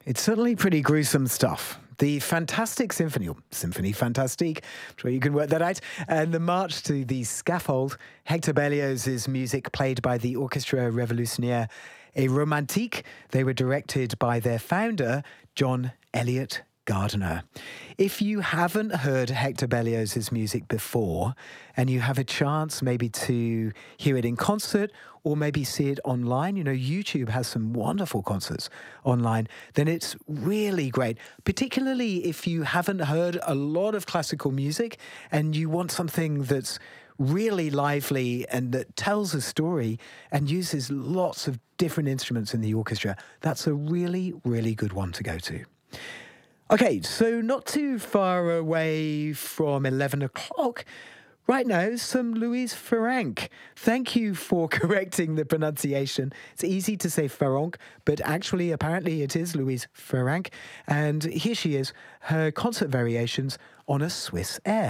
It's certainly pretty gruesome stuff. The Fantastic Symphony, or Symphonie Fantastique, I'm sure you can work that out, and the March to the Scaffold, Hector Berlioz's music played by the Orchestra Révolutionnaire et Romantique. They were directed by their founder, John Elliott Gardiner. If you haven't heard Hector Berlioz's music before and you have a chance maybe to hear it in concert or maybe see it online, YouTube has some wonderful concerts online, then it's really great, particularly if you haven't heard a lot of classical music and you want something that's really lively and that tells a story and uses lots of different instruments in the orchestra. That's a really, really good one to go to. Okay, so not too far away from 11 o'clock. Right now, some Louise Farrenc. Thank you for correcting the pronunciation. It's easy to say Farrenc, but actually, apparently, it is Louise Farrenc. And here she is, her concert variations on a Swiss air.